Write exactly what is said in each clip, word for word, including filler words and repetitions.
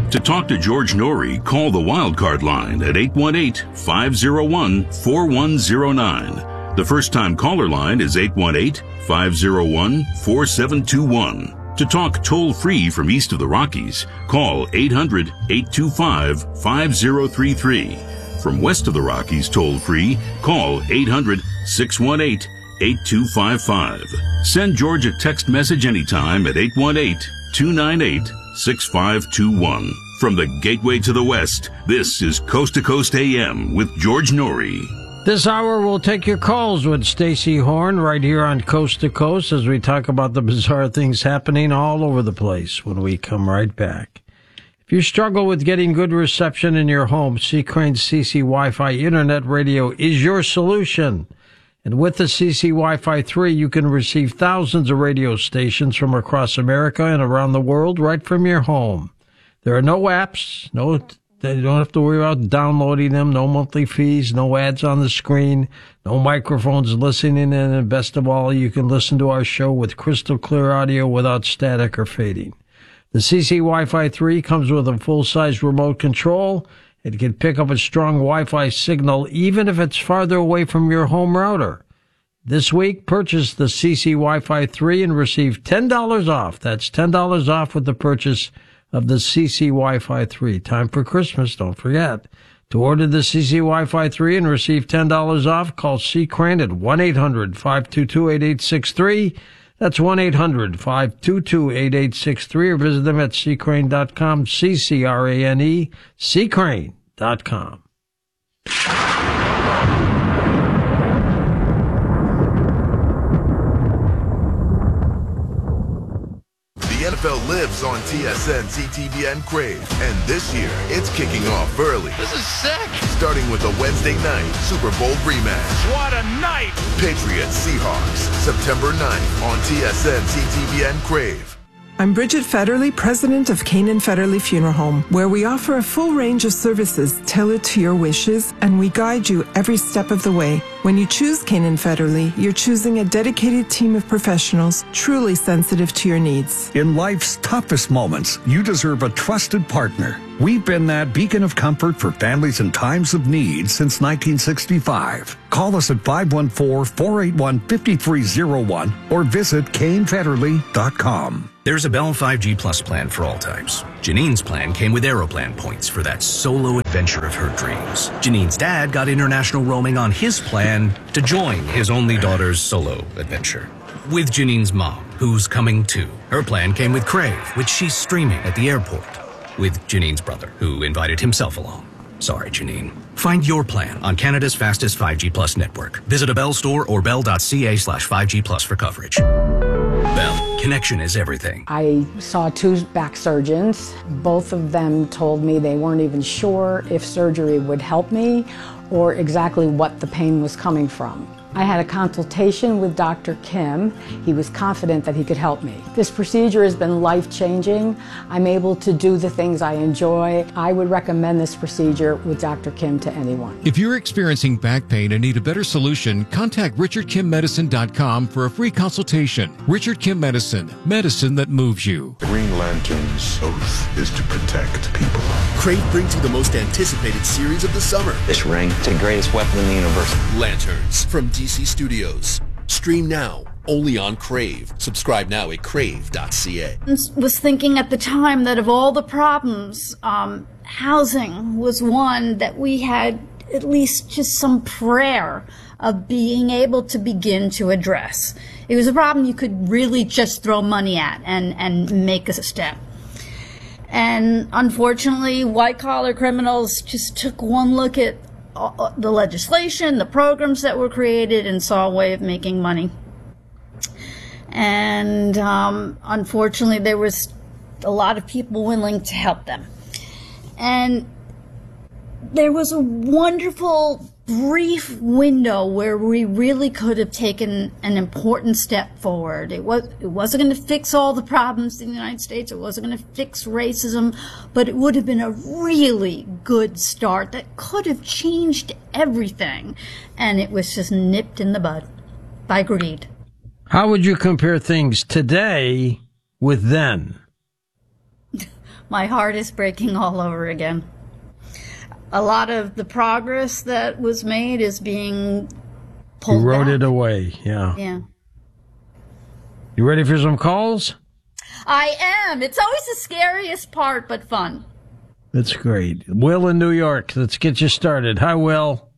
To talk to George Norrie, call the Wildcard line at eight one eight, five oh one, four one oh nine. The first-time caller line is eight one eight, five oh one, four seven two one. To talk toll-free from east of the Rockies, call eight hundred, eight two five, five oh three three. From west of the Rockies toll-free, call eight hundred, six one eight, eight two five five. Send George a text message anytime at eight one eight, two nine eight, six five two one. From the gateway to the west, this is Coast to Coast A M with George Norrie. This hour we'll take your calls with Stacey Horn right here on Coast to Coast as we talk about the bizarre things happening all over the place when we come right back. If you struggle with getting good reception in your home, C. Crane's C C Wi-Fi Internet Radio is your solution. And with the C C Wi-Fi three, you can receive thousands of radio stations from across America and around the world right from your home. There are no apps, no, you don't have to worry about downloading them, no monthly fees, no ads on the screen, no microphones listening in, and best of all, you can listen to our show with crystal clear audio without static or fading. The C C Wi-Fi three comes with a full-size remote control. It can pick up a strong Wi-Fi signal even if it's farther away from your home router. This week, purchase the C C Wi-Fi three and receive ten dollars off. That's ten dollars off with the purchase of the C C Wi-Fi three. Time for Christmas, don't forget. To order the C C Wi-Fi three and receive ten dollars off, call C. Crane at one eight hundred, five two two, eight eight six three. That's one eight hundred, five two two, eight eight six three, or visit them at c crane dot com, C C R A N E, c crane dot com. The N F L lives on T S N, C T V N Crave, and this year it's kicking off early. This is sick! Starting with a Wednesday night Super Bowl rematch. What a night! Patriots Seahawks, September ninth on T S N, C T V N Crave. I'm Bridget Federley, president of Canaan Federley Funeral Home, where we offer a full range of services tailored to your wishes, and we guide you every step of the way. When you choose Canaan Federley, you're choosing a dedicated team of professionals truly sensitive to your needs. In life's toughest moments, you deserve a trusted partner. We've been that beacon of comfort for families in times of need since nineteen sixty-five. Call us at five one four, four eight one, five three zero one or visit Kane Federley dot com. There's a Bell five G Plus plan for all types. Janine's plan came with Aeroplan points for that solo adventure of her dreams. Janine's dad got international roaming on his plan to join his only daughter's solo adventure. With Janine's mom, who's coming too. Her plan came with Crave, which she's streaming at the airport. With Janine's brother, who invited himself along. Sorry, Janine. Find your plan on Canada's fastest five G Plus network. Visit a Bell store or bell.ca slash 5G Plus for coverage. Bell, connection is everything. I saw two back surgeons. Both of them told me they weren't even sure if surgery would help me or exactly what the pain was coming from. I had a consultation with Doctor Kim. He was confident that he could help me. This procedure has been life-changing. I'm able to do the things I enjoy. I would recommend this procedure with Doctor Kim to anyone. If you're experiencing back pain and need a better solution, contact richard kim medicine dot com for a free consultation. Richard Kim Medicine, medicine that moves you. The Green Lantern's oath is to protect people. Crave brings you the most anticipated series of the summer. This ring is the greatest weapon in the universe. Lanterns from D C Studios. Stream now, only on Crave. Subscribe now at crave dot c a. I was thinking at the time that of all the problems, um, housing was one that we had at least just some prayer of being able to begin to address. It was a problem you could really just throw money at and, and make a step. And unfortunately, white-collar criminals just took one look at the legislation, the programs that were created, and saw a way of making money. And um, unfortunately, there was a lot of people willing to help them. And there was a wonderful, brief window where we really could have taken an important step forward. It was, it wasn't going to fix all the problems in the United States. It wasn't going to fix racism, but it would have been a really good start that could have changed everything. And it was just nipped in the bud by greed. How would you compare things today with then? my heart is breaking all over again. A lot of the progress that was made is being pulled You wrote back. it away, yeah. Yeah. You ready for some calls? I am. It's always the scariest part, but fun. That's great. Will in New York. Let's get you started. Hi, Will.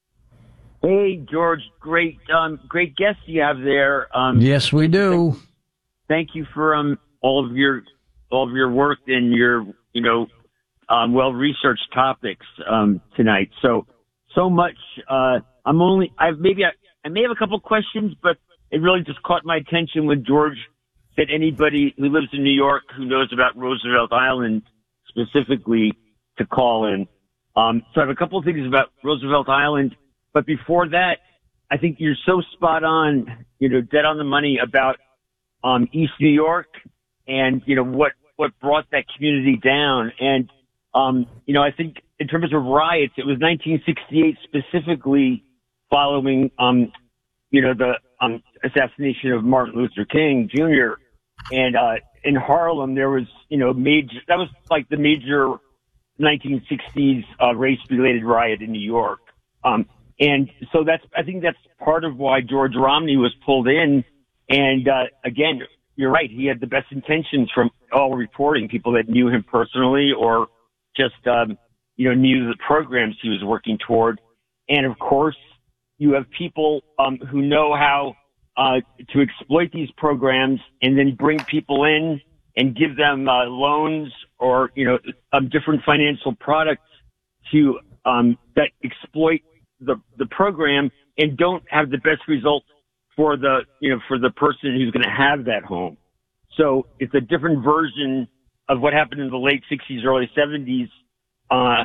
Hey, George. Great, um, great guest you have there. Um, yes, we do. Thank you for um, all of your all of your work and your you know um, well researched topics um, tonight. So so much. Uh, I'm only. I maybe I, I may have a couple questions, but it really just caught my attention when George said anybody who lives in New York who knows about Roosevelt Island specifically to call in. Um, so I have a couple of things about Roosevelt Island, but before that, I think you're so spot on, you know, dead on the money about um, East New York and, you know, what, what brought that community down. And, um, you know, I think in terms of riots, it was nineteen sixty-eight specifically following, um, you know, the um, assassination of Martin Luther King Junior And uh, in Harlem, there was, you know, major, that was like the major nineteen sixties uh, race-related riot in New York. Um, and so that's, I think that's part of why George Romney was pulled in. And uh, again, you're right, he had the best intentions from all reporting, people that knew him personally or just, um, you know, knew the programs he was working toward. And of course, you have people um, who know how uh, to exploit these programs and then bring people in and give them uh, loans or, you know, um, different financial products to um, that exploit the the program and don't have the best result for the, you know, for the person who's going to have that home. So it's a different version of what happened in the late sixties, early seventies, uh,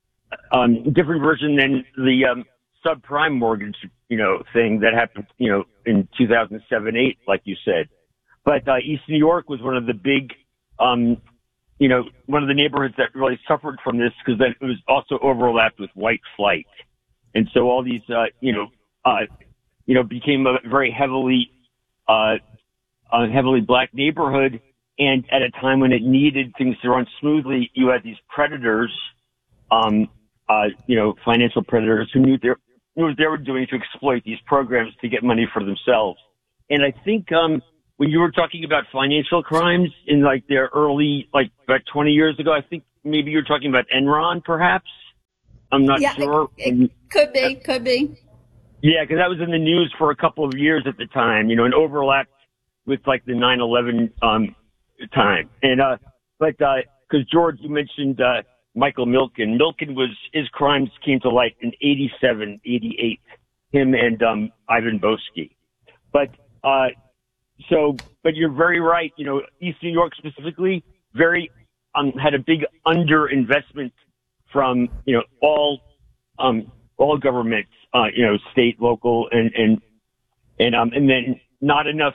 um, different version than the um, subprime mortgage, you know, thing that happened, you know, in two thousand seven, eight, like you said. But uh, East New York was one of the big, um, you know, one of the neighborhoods that really suffered from this because then it was also overlapped with white flight. And so all these, uh, you know, uh, you know, became a very heavily, uh, a heavily black neighborhood. And at a time when it needed things to run smoothly, you had these predators, um, uh, you know, financial predators who knew, their, knew what they were doing to exploit these programs to get money for themselves. And I think, um, when you were talking about financial crimes in like their early, like about twenty years ago, I think maybe you were talking about Enron, perhaps. I'm not yeah, sure. It, it could be, could be. Yeah, because that was in the news for a couple of years at the time, you know, and overlapped with like the nine eleven um, time. And, uh, but, uh, because George, you mentioned, uh, Michael Milken. Milken was, his crimes came to light in eighty-seven, eighty-eight, him and, um, Ivan Boesky. But, uh, so, but you're very right. You know, East New York specifically, very, um, had a big underinvestment from, you know, all, um, all governments, uh, you know, state, local, and, and, and, um, and then not enough,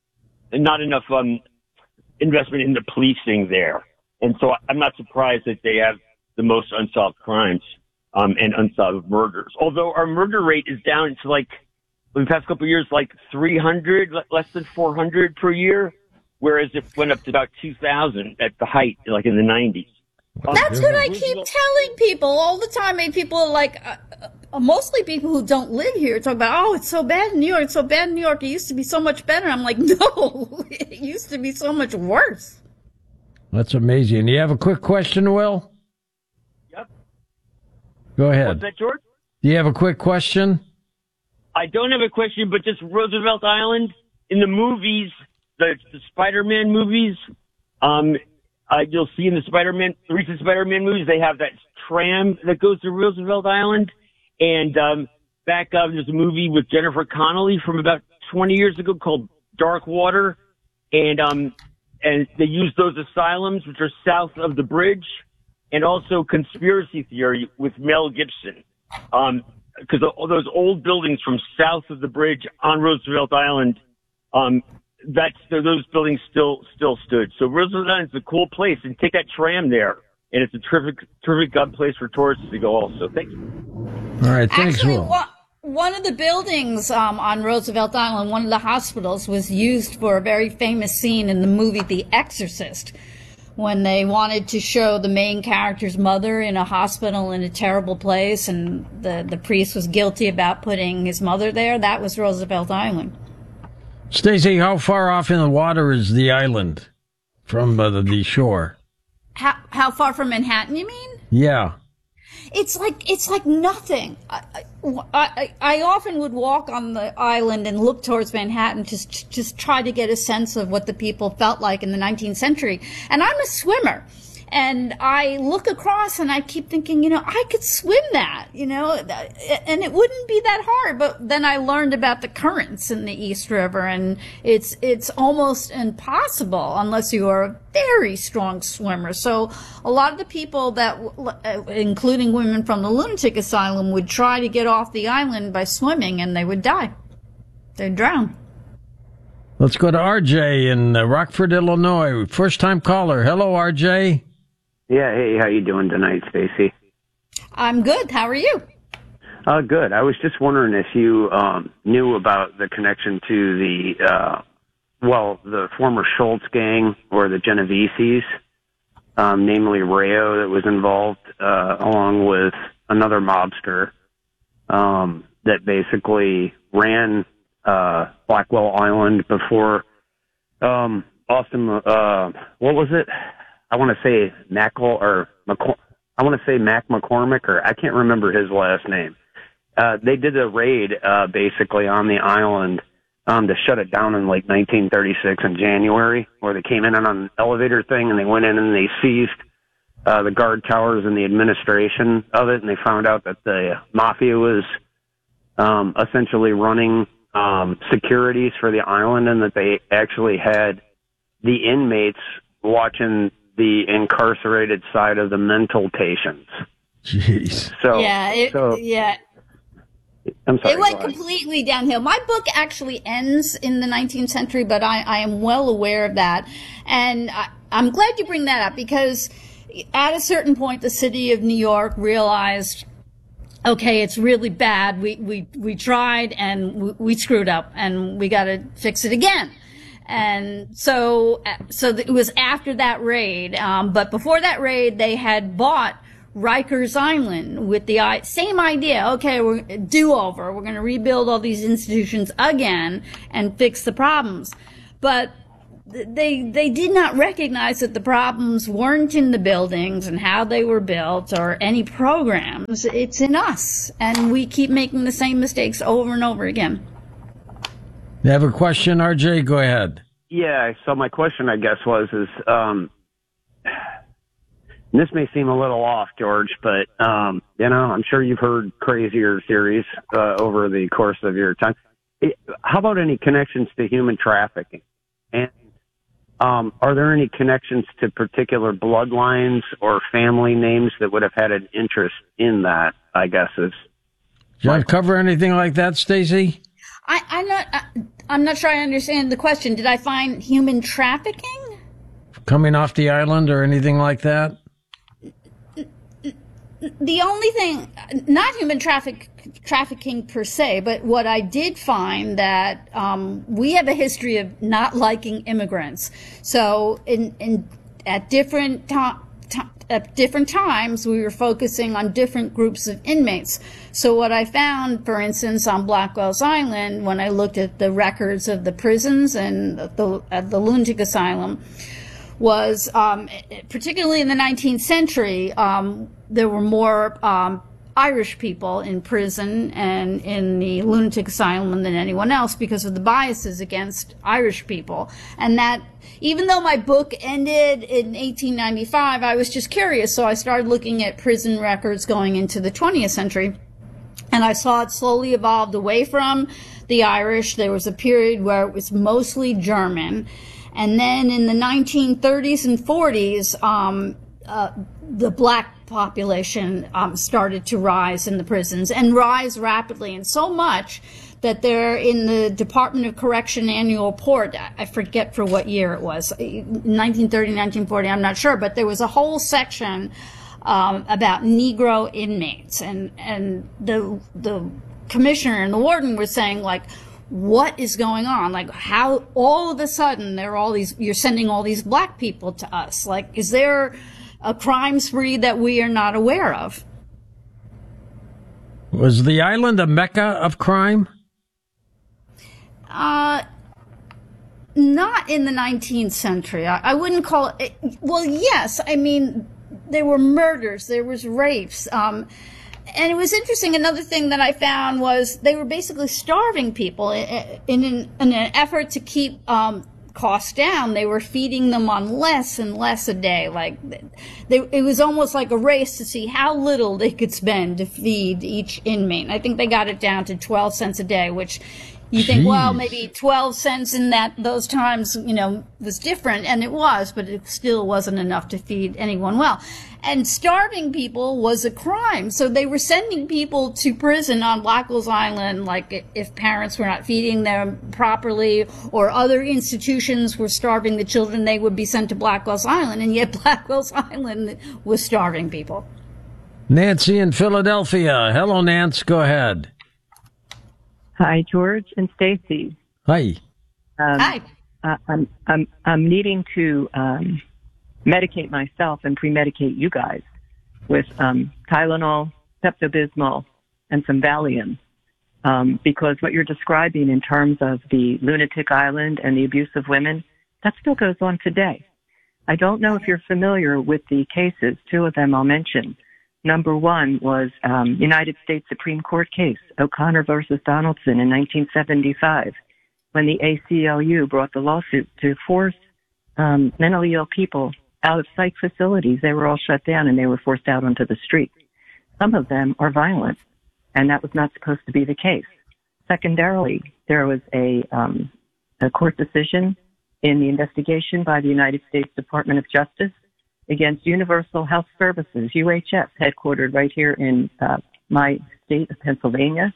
not enough, um, investment in the policing there. And so I'm not surprised that they have the most unsolved crimes, um, and unsolved murders. Although our murder rate is down to like, in the past couple of years, like three hundred, less than four hundred per year, whereas it went up to about two thousand at the height, like in the nineties. Um, That's what I keep telling people all the time. I mean, people are like, uh, uh, mostly people who don't live here talk about, oh, it's so bad in New York, it's so bad in New York, it used to be so much better. I'm like, no, it used to be so much worse. That's amazing. You have a quick question, Will? Yep. Go ahead. What's that, George? Do you have a quick question? I don't have a question, but just Roosevelt Island in the movies, the, the Spider-Man movies, um, uh, you'll see in the Spider-Man, the recent Spider-Man movies, they have that tram that goes to Roosevelt Island. And, um, back up, there's a movie with Jennifer Connelly from about twenty years ago called Dark Water. And, um, and they use those asylums, which are south of the bridge, and also Conspiracy Theory with Mel Gibson. Um, because all those old buildings from south of the bridge on Roosevelt Island, um, that's, those buildings still, still stood. So Roosevelt Island's a cool place, and take that tram there. And it's a terrific, terrific uh, place for tourists to go also. Thank you. All right. Thanks, Actually, Will. One, one of the buildings, um, on Roosevelt Island, one of the hospitals was used for a very famous scene in the movie The Exorcist, when they wanted to show the main character's mother in a hospital in a terrible place, and the, the priest was guilty about putting his mother there. That was Roosevelt Island. Stacey, how far off in the water is the island from uh, the shore? How how far from Manhattan, you mean? Yeah. It's like it's like nothing. I, I, I often would walk on the island and look towards Manhattan, just just try to get a sense of what the people felt like in the nineteenth century. And I'm a swimmer, and I look across and I keep thinking, you know, I could swim that, you know, and it wouldn't be that hard. But then I learned about the currents in the East River, and it's it's almost impossible unless you are a very strong swimmer. So a lot of the people that, including women from the lunatic asylum, would try to get off the island by swimming, and they would die. They'd drown. Let's go to R J in Rockford, Illinois. First-time caller. Hello, R J. Yeah, hey, how you doing tonight, Stacey? I'm good. How are you? Uh, good. I was just wondering if you um, knew about the connection to the, uh, well, the former Schultz gang or the Genoveses, um, namely Rayo, that was involved, uh, along with another mobster um, that basically ran uh, Blackwell Island before um, Austin, uh, what was it? I want to say Mackle or McCor- I want to say Mac McCormick, or I can't remember his last name. Uh, they did a raid, uh, basically on the island, um, to shut it down in like nineteen thirty-six in January, where they came in on an elevator thing and they went in and they seized, uh, the guard towers and the administration of it. And they found out that the mafia was, um, essentially running, um, securities for the island, and that they actually had the inmates watching the incarcerated side of the mental patients. Jeez. So yeah, it, so, yeah. I'm sorry. It went completely downhill. My book actually ends in the nineteenth century, but I, I am well aware of that, and I, I'm glad you bring that up, because at a certain point, the city of New York realized, okay, it's really bad. We we we tried and we, we screwed up, and we got to fix it again. And so, so it was after that raid. Um, but before that raid, they had bought Rikers Island with the same idea. Okay, we're do-over. We're going to rebuild all these institutions again and fix the problems. But they they did not recognize that the problems weren't in the buildings and how they were built or any programs. It's in us, and we keep making the same mistakes over and over again. You have a question, R J? Go ahead. Yeah, so my question, I guess, was, is, um, this may seem a little off, George, but, um, you know, I'm sure you've heard crazier theories, uh, over the course of your time. It, how about any connections to human trafficking? And, um, are there any connections to particular bloodlines or family names that would have had an interest in that, I guess, is. Did you uncover anything like that, Stacey? I, I'm not. I, I'm not sure I understand the question. Did I find human trafficking coming off the island or anything like that? The only thing, not human traffic trafficking per se, but what I did find that um, we have a history of not liking immigrants. So, in, in at different times. At different times, we were focusing on different groups of inmates. So what I found, for instance, on Blackwell's Island, when I looked at the records of the prisons and the, at the lunatic asylum, was um, particularly in the nineteenth century, um, there were more um, Irish people in prison and in the lunatic asylum than anyone else because of the biases against Irish people. And that, even though my book ended in eighteen ninety-five, I was just curious, so I started looking at prison records going into the twentieth century, and I saw it slowly evolved away from the Irish. There was a period where it was mostly German, and then in the nineteen thirties and forties, um, uh, the black population um, started to rise in the prisons, and rise rapidly, and so much that they're in the Department of Correction annual report. I forget for what year it was, nineteen thirty, nineteen forty, I'm not sure, but there was a whole section um, about Negro inmates, and and the the commissioner and the warden were saying, like, what is going on? Like, how all of a sudden there are all these, you're sending all these black people to us. Like, is there a crime spree that we are not aware of? Was the island a mecca of crime? Uh, not in the nineteenth century. I, I wouldn't call it, well, yes, I mean, there were murders, there was rapes, um, and it was interesting. Another thing that I found was they were basically starving people in, in, an, in an effort to keep um, costs down. They were feeding them on less and less a day. Like they, it was almost like a race to see how little they could spend to feed each inmate. I think they got it down to twelve cents a day, which you think, Jeez. well, maybe twelve cents in that those times, you know, was different, and it was, but it still wasn't enough to feed anyone well. And starving people was a crime, so they were sending people to prison on Blackwell's Island, like if parents were not feeding them properly, or other institutions were starving the children, they would be sent to Blackwell's Island, and yet Blackwell's Island was starving people. Nancy in Philadelphia. Hello, Nance. Go ahead. Hi, George and Stacy. Hi. Um, Hi. Uh, I'm I'm I'm needing to um, medicate myself and pre-medicate you guys with um, Tylenol, Pepto-Bismol, and some Valium, um, because what you're describing in terms of the lunatic island and the abuse of women, that still goes on today. I don't know if you're familiar with the cases. Two of them I'll mention. Number one was um, United States Supreme Court case, O'Connor versus Donaldson in nineteen seventy-five, when the A C L U brought the lawsuit to force um, mentally ill people out of psych facilities. They were all shut down and they were forced out onto the street. Some of them are violent, and that was not supposed to be the case. Secondarily, there was a, um, a court decision in the investigation by the United States Department of Justice against Universal Health Services, U H S, headquartered right here in uh, my state of Pennsylvania,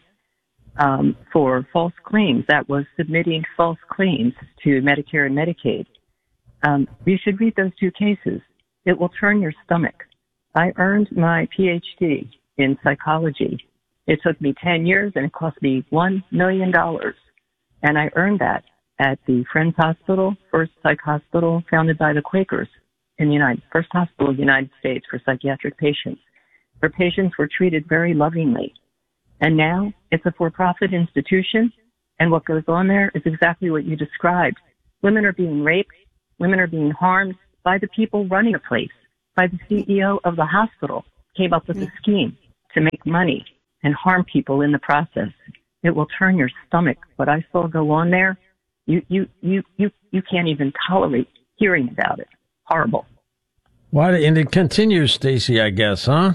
um, for false claims. That was submitting false claims to Medicare and Medicaid. Um, you should read those two cases. It will turn your stomach. I earned my P H D in psychology. It took me ten years and it cost me one million dollars. And I earned that at the Friends Hospital, first psych hospital founded by the Quakers in the United, first hospital in the United States for psychiatric patients. Her patients were treated very lovingly. And now it's a for-profit institution, and what goes on there is exactly what you described. Women are being raped, women are being harmed by the people running a place, by the C E O of the hospital, came up with a scheme to make money and harm people in the process. It will turn your stomach. What I saw go on there, you, you, you, you, you can't even tolerate hearing about it. Horrible. Why? And it continues, Stacy, I guess, huh?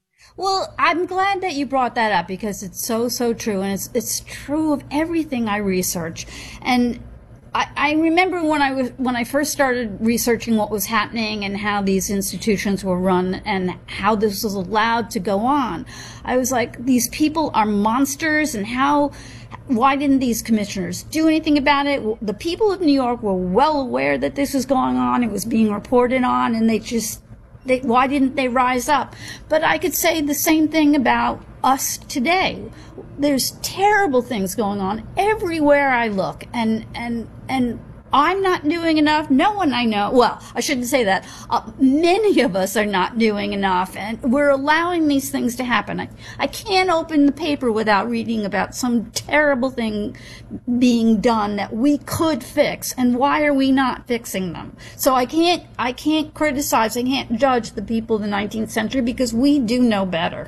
Well, I'm glad that you brought that up because it's so, so true. And it's it's true of everything I research. And I, I remember when I was when I first started researching what was happening and how these institutions were run and how this was allowed to go on. I was like, these people are monsters, and how why didn't these commissioners do anything about it? The people of New York were well aware that this was going on. It was being reported on, and they just, they, why didn't they rise up? But I could say the same thing about us today. There's terrible things going on everywhere I look, and, and, and I'm not doing enough. No one I know, well, I shouldn't say that. Uh, many of us are not doing enough, and we're allowing these things to happen. I, I can't open the paper without reading about some terrible thing being done that we could fix, and why are we not fixing them? So I can't, I can't criticize, I can't judge the people of the nineteenth century because we do know better.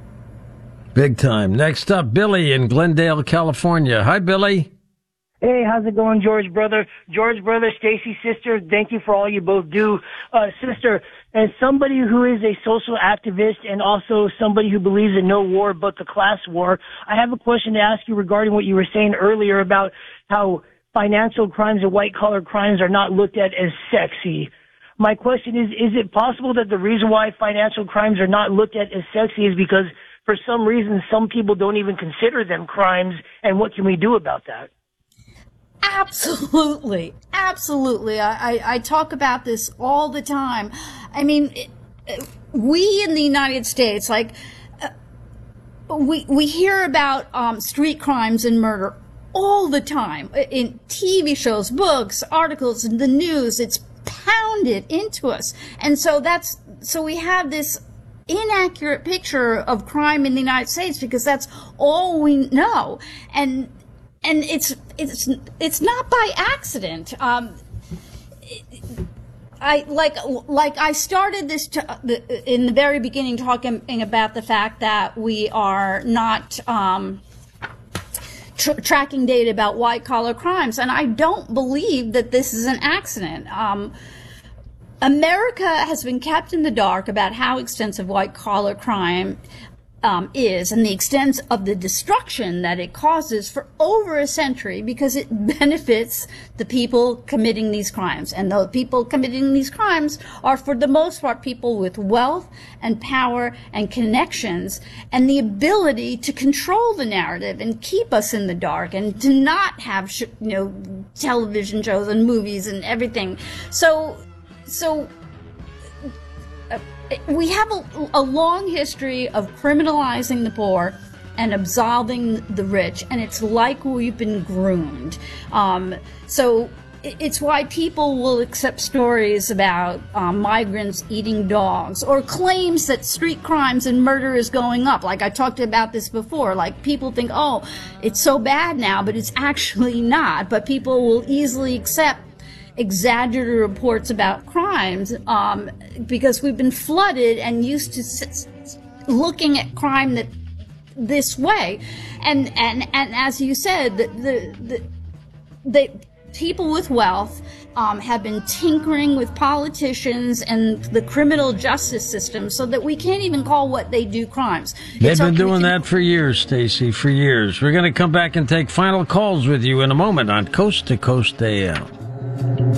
Big time. Next up, Billy in Glendale, California. Hi, Billy. Hey, how's it going, George, brother? George, brother, Stacy, sister, thank you for all you both do. Uh, sister, as somebody who is a social activist and also somebody who believes in no war but the class war, I have a question to ask you regarding what you were saying earlier about how financial crimes and white-collar crimes are not looked at as sexy. My question is, is it possible that the reason why financial crimes are not looked at as sexy is because for some reason some people don't even consider them crimes, and what can we do about that? Absolutely. Absolutely. I, I, I talk about this all the time. I mean, it, we in the United States, like, uh, we, we hear about um, street crimes and murder all the time in T V shows, books, articles, the news. It's pounded into us. And so that's, so we have this inaccurate picture of crime in the United States because that's all we know. And, and it's, it's, it's not by accident. Um, I like like I started this to, the, in the very beginning talking about the fact that we are not um, tr- tracking data about white collar crimes, and I don't believe that this is an accident. Um, America has been kept in the dark about how extensive white collar crime Um, is and the extent of the destruction that it causes for over a century because it benefits the people committing these crimes. And the people committing these crimes are, for the most part, people with wealth and power and connections and the ability to control the narrative and keep us in the dark and to not have, sh- you know, television shows and movies and everything. So, so, uh, we have a, a long history of criminalizing the poor and absolving the rich, and it's like we've been groomed. Um, so it's why people will accept stories about um, migrants eating dogs or claims that street crimes and murder is going up. Like I talked about this before, like people think, oh, it's so bad now, but it's actually not. But people will easily accept exaggerated reports about crimes um, because we've been flooded and used to s- looking at crime that this way, and and and as you said, the the the, the people with wealth um, have been tinkering with politicians and the criminal justice system so that we can't even call what they do crimes. They've It's been okay doing to- that for years, Stacey, for years. We're going to come back and take final calls with you in a moment on Coast to Coast A M.